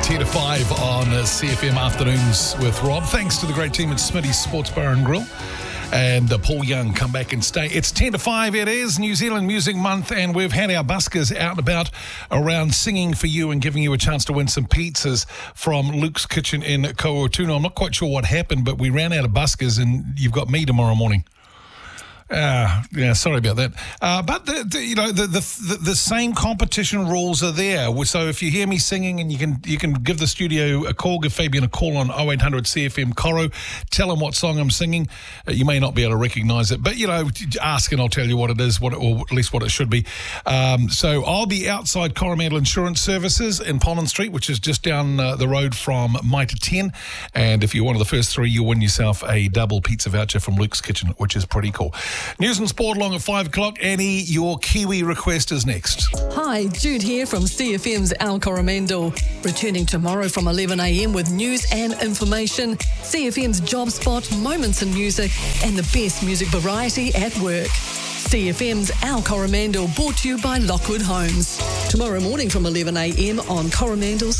10 to 5 on CFM Afternoons with Rob. Thanks to the great team at Smitty's Sports Bar and Grill. And Paul Young, come back and stay. It's 10 to 5. It is New Zealand Music Month, and we've had our buskers out and about around singing for you and giving you a chance to win some pizzas from Luke's Kitchen in Kootuna. I'm not quite sure what happened, but we ran out of buskers, and you've got me tomorrow morning. Yeah, sorry about that. But the same competition rules are there. So if you hear me singing, and you can give the studio a call, give Fabian a call on 0800 CFM Coro, tell him what song I'm singing. You may not be able to recognise it, but ask and I'll tell you what it is, or at least what it should be. So I'll be outside Coromandel Insurance Services in Pollen Street, which is just down the road from Mitre 10. And if you're one of the first three, you'll win yourself a double pizza voucher from Luke's Kitchen, which is pretty cool. News and sport along at 5 o'clock. Annie, your Kiwi request is next. Hi, Jude here from CFM's Al Coromandel. Returning tomorrow from 11 a.m. with news and information, CFM's Job Spot, moments in music, and the best music variety at work. CFM's Al Coromandel, brought to you by Lockwood Homes. Tomorrow morning from 11 a.m. on Coromandel's